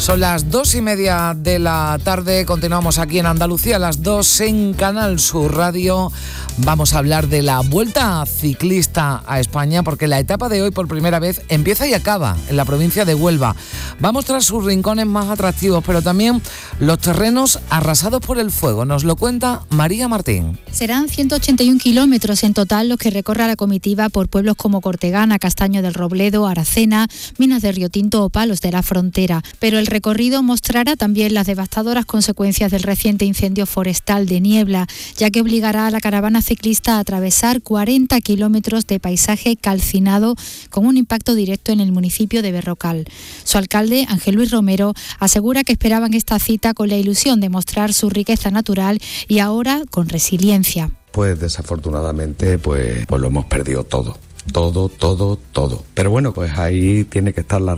Son las 2:30 de la tarde, continuamos aquí en Andalucía, a las 2 en Canal Sur Radio. Vamos a hablar de la Vuelta Ciclista a España, porque la etapa de hoy por primera vez empieza y acaba en la provincia de Huelva. Va a mostrar sus rincones más atractivos, pero también los terrenos arrasados por el fuego. Nos lo cuenta María Martín. Serán 181 kilómetros en total los que recorra la comitiva por pueblos como Cortegana, Castaño del Robledo, Aracena, Minas de Río Tinto o Palos de la Frontera. Pero el recorrido mostrará también las devastadoras consecuencias del reciente incendio forestal de Niebla, ya que obligará a la caravana ciclista a atravesar 40 kilómetros de paisaje calcinado con un impacto directo en el municipio de Berrocal. Su alcalde, Ángel Luis Romero, asegura que esperaban esta cita con la ilusión de mostrar su riqueza natural y ahora con resiliencia. Pues desafortunadamente pues lo hemos perdido todo. Todo. Pero bueno, pues ahí tiene que estar la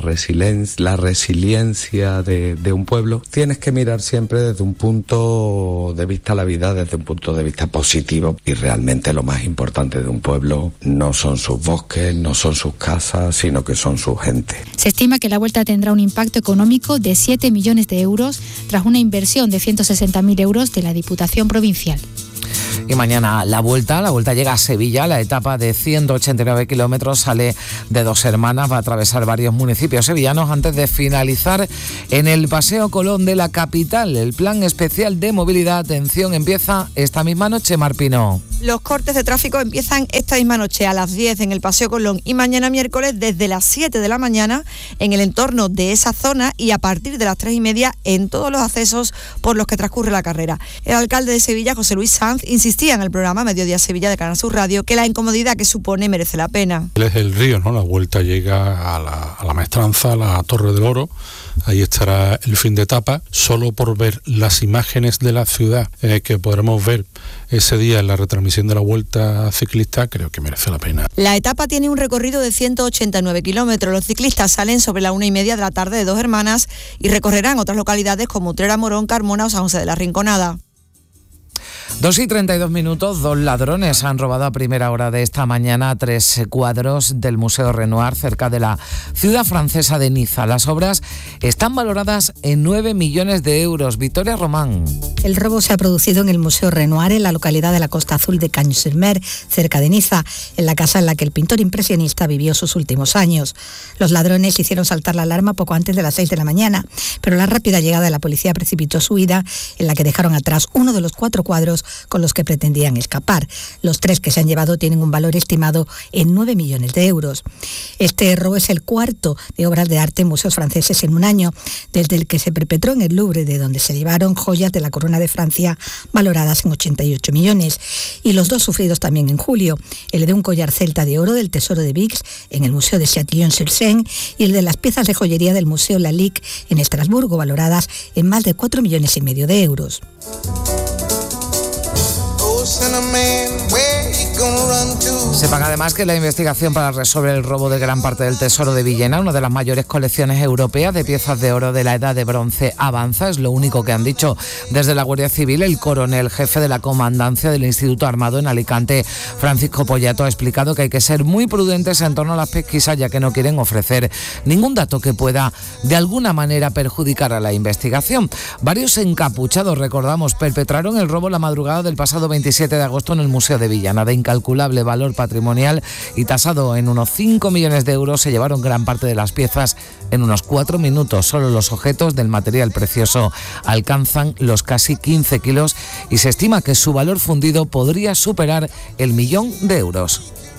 resiliencia de un pueblo. Tienes que mirar siempre desde un punto de vista a la vida, desde un punto de vista positivo. Y realmente lo más importante de un pueblo no son sus bosques, no son sus casas, sino que son su gente. Se estima que la Vuelta tendrá un impacto económico de 7 millones de euros tras una inversión de 160.000 euros de la Diputación Provincial. Y mañana la vuelta llega a Sevilla. La etapa de 189 kilómetros sale de Dos Hermanas, va a atravesar varios municipios sevillanos antes de finalizar en el Paseo Colón de la capital. El plan especial de movilidad, atención, empieza esta misma noche, Marpino. Los cortes de tráfico empiezan esta misma noche a las 10 en el Paseo Colón y mañana miércoles desde las 7 de la mañana en el entorno de esa zona y a partir de las 3:30 en todos los accesos por los que transcurre la carrera. El alcalde de Sevilla, José Luis Sanz, insistía en el programa Mediodía Sevilla de Canal Sur Radio que la incomodidad que supone merece la pena. Es el río, ¿no? La Vuelta llega a la Maestranza, a la Torre del Oro. Ahí estará el fin de etapa. Solo por ver las imágenes de la ciudad que podremos ver ese día en la retransmisión de la Vuelta Ciclista, creo que merece la pena. La etapa tiene un recorrido de 189 kilómetros. Los ciclistas salen sobre la 1:30 de la tarde de Dos Hermanas y recorrerán otras localidades como Utrera, Morón, Carmona o San José de la Rinconada. 2:32, 2 ladrones han robado a primera hora de esta mañana 3 cuadros del Museo Renoir cerca de la ciudad francesa de Niza. Las obras están valoradas en 9 millones de euros. Victoria Román. El robo se ha producido en el Museo Renoir, en la localidad de la Costa Azul de Cagnes-sur-Mer, cerca de Niza, en la casa en la que el pintor impresionista vivió sus últimos años. Los ladrones hicieron saltar la alarma poco antes de las 6 de la mañana, pero la rápida llegada de la policía precipitó su huida, en la que dejaron atrás uno de los 4 cuadros con los que pretendían escapar. Los 3 que se han llevado tienen un valor estimado en 9 millones de euros. Este robo es el cuarto de obras de arte en museos franceses en un año, desde el que se perpetró en el Louvre, de donde se llevaron joyas de la corona de Francia valoradas en 88 millones. Y los 2 sufridos también en julio, el de un collar celta de oro del Tesoro de Vix en el Museo de Châtillon-sur-Seine y el de las piezas de joyería del Museo Lalique en Estrasburgo, valoradas en más de 4,5 millones de euros. Sepan además que la investigación para resolver el robo de gran parte del tesoro de Villena, una de las mayores colecciones europeas de piezas de oro de la Edad de Bronce, avanza. Es lo único que han dicho desde la Guardia Civil. El coronel jefe de la comandancia del Instituto Armado en Alicante, Francisco Pollato, ha explicado que hay que ser muy prudentes en torno a las pesquisas, ya que no quieren ofrecer ningún dato que pueda de alguna manera perjudicar a la investigación. Varios encapuchados, recordamos, perpetraron el robo la madrugada del pasado 27 de agosto en el Museo de Villena. De incalculable valor patrimonial y tasado en unos 5 millones de euros, se llevaron gran parte de las piezas en unos 4 minutos. Solo los objetos del material precioso alcanzan los casi 15 kilos y se estima que su valor fundido podría superar el 1 millón de euros.